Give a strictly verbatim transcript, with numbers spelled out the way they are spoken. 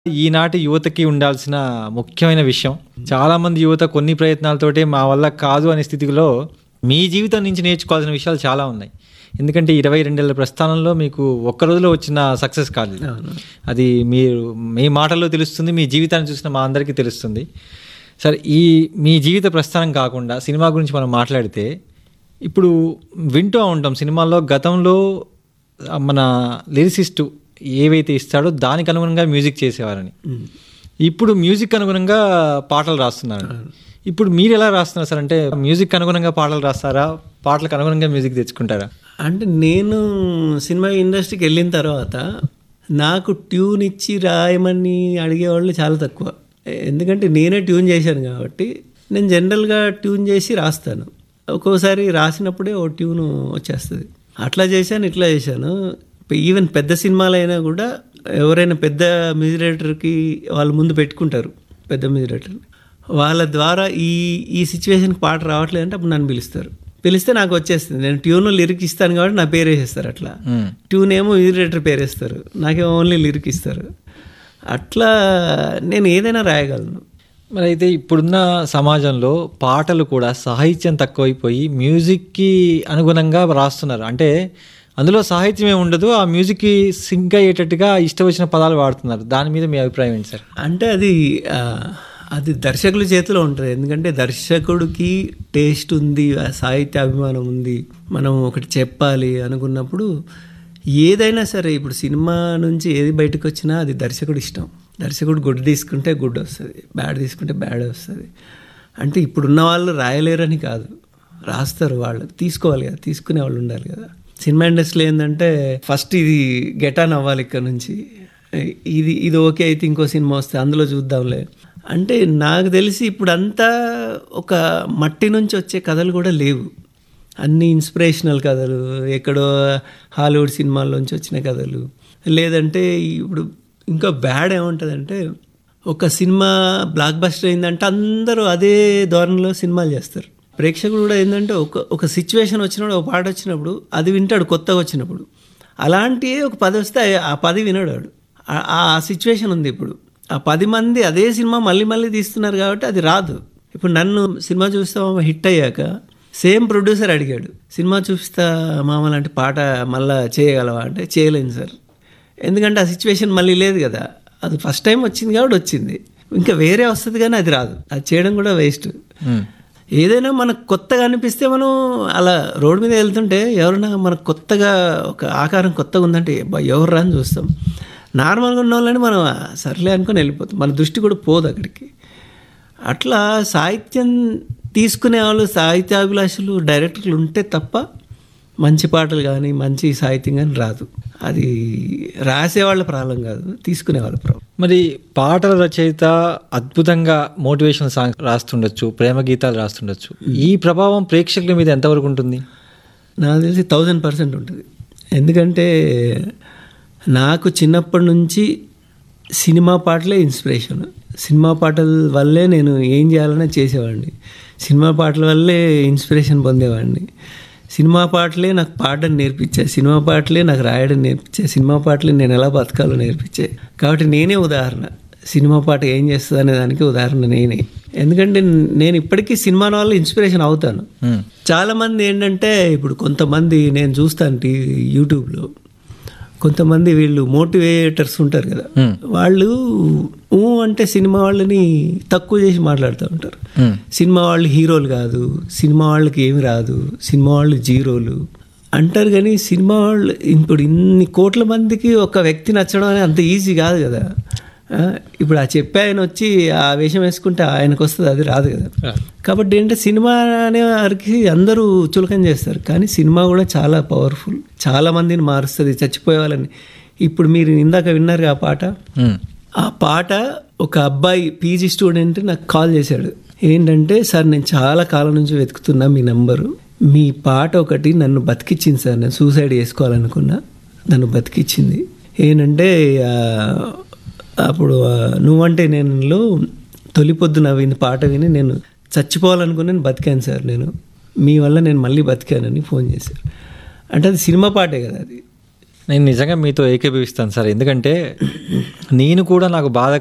ఈనాటి యువతకి ఉండాల్సిన ముఖ్యమైన విషయం. చాలామంది యువత కొన్ని ప్రయత్నాలతోటే మా వల్ల కాదు అనే స్థితిలో మీ జీవితం నుంచి నేర్చుకోవాల్సిన విషయాలు చాలా ఉన్నాయి. ఎందుకంటే ఇరవై రెండేళ్ల ప్రస్థానంలో మీకు ఒక్క రోజులో వచ్చిన సక్సెస్ కాదు. అది మీరు మీ మాటల్లో తెలుస్తుంది, మీ జీవితాన్ని చూసిన మా అందరికీ తెలుస్తుంది. సరే, ఈ మీ జీవిత ప్రస్థానం కాకుండా సినిమా గురించి మనం మాట్లాడితే, ఇప్పుడు వింటూ ఉంటాం సినిమాల్లో గతంలో మన లిరిసిస్టు ఏవైతే ఇస్తాడో దానికి అనుగుణంగా మ్యూజిక్ చేసేవారని, ఇప్పుడు మ్యూజిక్ అనుగుణంగా పాటలు రాస్తున్నారు. ఇప్పుడు మీరు ఎలా రాస్తున్నారు సార్? అంటే మ్యూజిక్ అనుగుణంగా పాటలు రాస్తారా, పాటలకు అనుగుణంగా మ్యూజిక్ తెచ్చుకుంటారా? అంటే నేను సినిమా ఇండస్ట్రీకి వెళ్ళిన తర్వాత నాకు ట్యూన్ ఇచ్చి రాయమని అడిగేవాళ్ళు చాలా తక్కువ. ఎందుకంటే నేనే ట్యూన్ చేశాను కాబట్టి నేను జనరల్గా ట్యూన్ చేసి రాస్తాను. ఒక్కోసారి రాసినప్పుడే ఓ ట్యూన్ వచ్చేస్తుంది. అట్లా చేశాను, ఇట్లా చేశాను. ఈవెన్ పెద్ద సినిమాలైనా కూడా ఎవరైనా పెద్ద మ్యూజిక్ డైరెక్టర్కి వాళ్ళు ముందు పెట్టుకుంటారు, పెద్ద మ్యూజిక్ డైరెక్టర్. వాళ్ళ ద్వారా ఈ ఈ సిచ్యువేషన్కి పాట రావట్లేదంటే అప్పుడు నన్ను పిలుస్తారు. పిలిస్తే నాకు వచ్చేస్తుంది. నేను ట్యూన్ లిరిక్ ఇస్తాను కాబట్టి నా పేరు వేసేస్తారు. అట్లా ట్యూన్ ఏమో మ్యూజిక్ డైరెక్టర్ పేరు వేస్తారు, నాకేమో ఓన్లీ లిరిక్ ఇస్తారు. అట్లా నేను ఏదైనా రాయగలను. మరి అయితే ఇప్పుడున్న సమాజంలో పాటలు కూడా సాహిత్యం తక్కువైపోయి మ్యూజిక్కి అనుగుణంగా రాస్తున్నారు. అంటే అందులో సాహిత్యం ఏమి ఉండదు, ఆ మ్యూజిక్కి సింక్ అయ్యేటట్టుగా ఇష్టం వచ్చిన పదాలు వాడుతున్నారు. దాని మీద మీ అభిప్రాయం ఏంటి సార్? అంటే అది అది దర్శకుల చేతిలో ఉంటుంది. ఎందుకంటే దర్శకుడికి టేస్ట్ ఉంది, సాహిత్య అభిమానం ఉంది, మనం ఒకటి చెప్పాలి అనుకున్నప్పుడు ఏదైనా సరే, ఇప్పుడు సినిమా నుంచి ఏది బయటకు వచ్చినా అది దర్శకుడు ఇష్టం. దర్శకుడు గుడ్ తీసుకుంటే గుడ్ వస్తుంది, బ్యాడ్ తీసుకుంటే బ్యాడ్ వస్తుంది. అంటే ఇప్పుడున్న వాళ్ళు రాయలేరని కాదు, రాస్తారు. వాళ్ళు తీసుకోవాలి కదా, తీసుకునే వాళ్ళు ఉండాలి కదా. సినిమా ఇండస్ట్రీలో ఏంటంటే ఫస్ట్ ఇది గెటాన్ అవ్వాలి, ఇక్కడ నుంచి ఇది ఇది ఓకే అయితే ఇంకో సినిమా వస్తే అందులో చూద్దాంలే. అంటే నాకు తెలిసి ఇప్పుడు అంతా ఒక మట్టి నుంచి వచ్చే కథలు కూడా లేవు, అన్ని ఇన్స్పిరేషనల్ కథలు, ఎక్కడో హాలీవుడ్ సినిమాల్లోంచి వచ్చిన కథలు. లేదంటే ఇప్పుడు ఇంకా బ్యాడ్ ఏముంటుందంటే, ఒక సినిమా బ్లాక్ బస్టర్ అయిందంటే అందరూ అదే ధోరణిలో సినిమాలు చేస్తారు. ప్రేక్షకుడు కూడా ఏంటంటే ఒక ఒక సిచ్యువేషన్ వచ్చినప్పుడు, ఒక పాట వచ్చినప్పుడు అది వింటాడు, కొత్తగా వచ్చినప్పుడు. అలాంటి ఒక పది వస్తే ఆ పది వినడాడు. ఆ సిచ్యువేషన్ ఉంది ఇప్పుడు. ఆ పది మంది అదే సినిమా మళ్ళీ మళ్ళీ తీస్తున్నారు కాబట్టి అది రాదు. ఇప్పుడు నన్ను సినిమా చూస్తా మామ హిట్ అయ్యాక సేమ్ ప్రొడ్యూసర్ అడిగాడు, సినిమా చూపిస్తా మామ లాంటి పాట మళ్ళీ చేయగలవా అంటే చేయలేను సార్. ఎందుకంటే ఆ సిచ్యువేషన్ మళ్ళీ లేదు కదా, అది ఫస్ట్ టైం వచ్చింది కాబట్టి వచ్చింది, ఇంకా వేరే వస్తుంది కానీ అది రాదు. అది చేయడం కూడా వేస్ట్. ఏదైనా మనకు కొత్తగా అనిపిస్తే మనం అలా రోడ్డు మీద వెళ్తుంటే ఎవరైనా మనకు కొత్తగా ఒక ఆకారం కొత్తగా ఉందంటే ఎవరు రాని చూస్తాం. నార్మల్గా ఉన్న వాళ్ళని మనం సర్లే అనుకొని వెళ్ళిపోతాం, మన దృష్టి కూడా పోదు అక్కడికి. అట్లా సాహిత్యం తీసుకునే వాళ్ళు, సాహిత్యాభిలాషులు, డైరెక్టర్లు ఉంటే తప్ప మంచి పాటలు కానీ మంచి సాహిత్యం కానీ రాదు. అది రాసేవాళ్ళ ప్రాబ్లం కాదు, తీసుకునే వాళ్ళ ప్రాబ్లం. మరి పాటల రచయిత అద్భుతంగా మోటివేషనల్ సాంగ్ రాస్తుండొచ్చు, ప్రేమ గీతాలు రాస్తుండొచ్చు. ఈ ప్రభావం ప్రేక్షకుల మీద ఎంతవరకు ఉంటుంది? నాకు తెలిసి థౌజండ్ పర్సెంట్ ఉంటుంది. ఎందుకంటే నాకు చిన్నప్పటి నుంచి సినిమా పాటలే ఇన్స్పిరేషన్. సినిమా పాటల వల్లే నేను ఏం చేయాలన్నా చేసేవాడిని. సినిమా పాటల వల్లే ఇన్స్పిరేషన్ పొందేవాడిని. సినిమా పాటలే నాకు పాడడం నేర్పించాయి, సినిమా పాటలే నాకు రాయడం నేర్పించాయి, సినిమా పాటలే నేను ఎలా బతకాలో నేర్పించాయి. కాబట్టి నేనే ఉదాహరణ, సినిమా పాట ఏం చేస్తుంది అనే దానికి ఉదాహరణ నేనే. ఎందుకంటే నేను ఇప్పటికీ సినిమా వల్ల ఇన్స్పిరేషన్ అవుతాను. చాలామంది ఏంటంటే ఇప్పుడు కొంతమంది నేను చూస్తాను టీవీ యూట్యూబ్లో, కొంతమంది వీళ్ళు మోటివేటర్స్ ఉంటారు కదా, వాళ్ళు ఊ అంటే సినిమా వాళ్ళని తక్కువ చేసి మాట్లాడుతూ ఉంటారు. సినిమా వాళ్ళు హీరోలు కాదు, సినిమా వాళ్ళకి ఏమి రాదు, సినిమా వాళ్ళు జీరోలు అంటారు. కానీ సినిమా వాళ్ళు ఇప్పుడు ఇన్ని కోట్ల మందికి ఒక వ్యక్తి నచ్చడం అనేది అంత ఈజీ కాదు కదా. ఇప్పుడు ఆ చెప్పే ఆయన వచ్చి ఆ వేషం వేసుకుంటే ఆయనకు వస్తుంది, అది రాదు కదా. కాబట్టి ఏంటంటే సినిమా అనే వారికి అందరూ చులకన చేస్తారు, కానీ సినిమా కూడా చాలా పవర్ఫుల్, చాలా మందిని మారుస్తుంది, చచ్చిపోయే వాళ్ళని. ఇప్పుడు మీరు ఇందాక విన్నారు ఆ పాట, ఆ పాట ఒక అబ్బాయి పీజీ స్టూడెంట్ నాకు కాల్ చేశాడు. ఏంటంటే, సార్ నేను చాలా కాలం నుంచి వెతుకుతున్నా మీ నెంబరు, మీ పాట ఒకటి నన్ను బతికిచ్చింది సార్, నేను సూసైడ్ చేసుకోవాలనుకున్నా, నన్ను బతికిచ్చింది. ఏంటంటే అప్పుడు నువ్వంటే నేను తొలి పొద్దున విని పాట విని నేను చచ్చిపోవాలనుకుని నేను బతికాను సార్, నేను మీ వల్ల నేను మళ్ళీ బతికానని ఫోన్ చేశారు. అంటే అది సినిమా పాటే కదా, అది నేను నిజంగా మీతో ఏకీభవిస్తాను సార్. ఎందుకంటే నేను కూడా నాకు బాధ